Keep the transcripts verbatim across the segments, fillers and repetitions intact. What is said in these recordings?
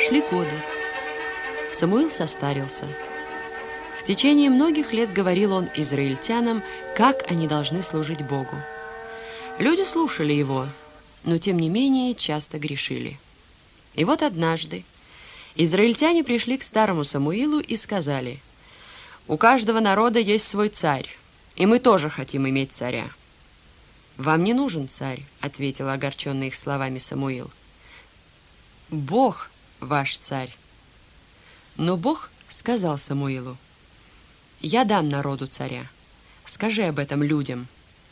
Шли годы. Самуил состарился. В течение многих лет говорил он израильтянам, как они должны служить Богу. Люди слушали его, но тем не менее часто грешили. И вот однажды израильтяне пришли к старому Самуилу и сказали: «У каждого народа есть свой царь, и мы тоже хотим иметь царя». «Вам не нужен царь», — ответил огорченный их словами Самуил. «Бог ваш царь». Но Бог сказал Самуилу: «Я дам народу царя. Скажи об этом людям».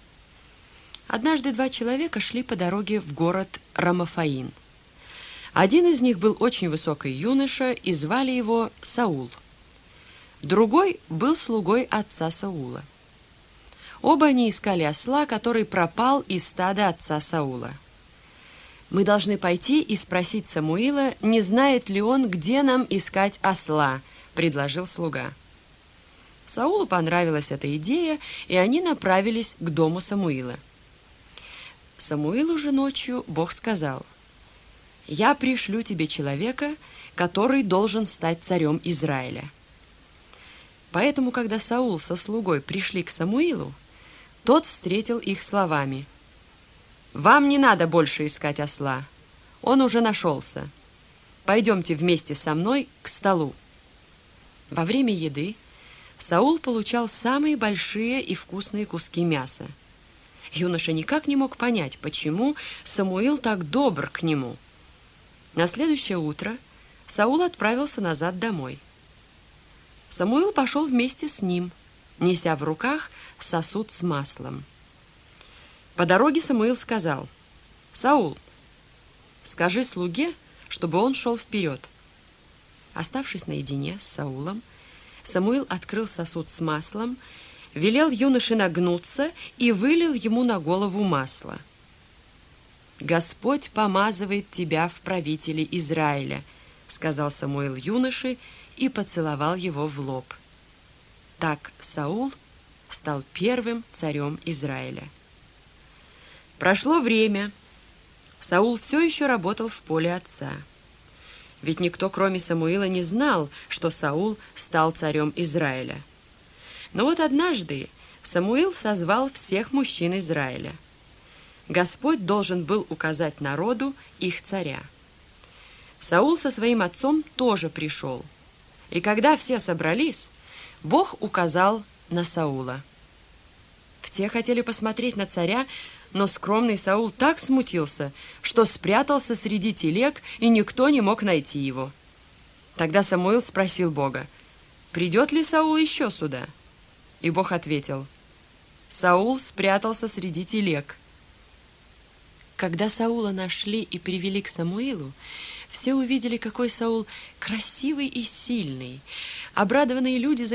Однажды два человека шли по дороге в город Рамафаим. Один из них был очень высокий юноша, и звали его Саул. Другой был слугой отца Саула. Оба они искали осла, который пропал из стада отца Саула. «Мы должны пойти и спросить Самуила, не знает ли он, где нам искать осла», — предложил слуга. Саулу понравилась эта идея, и они направились к дому Самуила. Самуилу же ночью Бог сказал: «Я пришлю тебе человека, который должен стать царем Израиля». Поэтому, когда Саул со слугой пришли к Самуилу, тот встретил их словами: «Вам не надо больше искать осла, он уже нашелся. Пойдемте вместе со мной к столу». Во время еды Саул получал самые большие и вкусные куски мяса. Юноша никак не мог понять, почему Самуил так добр к нему. На следующее утро Саул отправился назад домой. Самуил пошел вместе с ним, неся в руках сосуд с маслом. По дороге Самуил сказал: «Саул, скажи слуге, чтобы он шел вперед». Оставшись наедине с Саулом, Самуил открыл сосуд с маслом, велел юноше нагнуться и вылил ему на голову масло. «Господь помазывает тебя в правители Израиля», — сказал Самуил юноше и поцеловал его в лоб. Так Саул стал первым царем Израиля. Прошло время. Саул все еще работал в поле отца. Ведь никто, кроме Самуила, не знал, что Саул стал царем Израиля. Но вот однажды Самуил созвал всех мужчин Израиля. Господь должен был указать народу их царя. Саул со своим отцом тоже пришел. И когда все собрались, Бог указал на Саула. Все хотели посмотреть на царя, но скромный Саул так смутился, что спрятался среди телег, и никто не мог найти его. Тогда Самуил спросил Бога: «Придет ли Саул еще сюда?» И Бог ответил: «Саул спрятался среди телег». Когда Саула нашли и привели к Самуилу, все увидели, какой Саул красивый и сильный. Обрадованные люди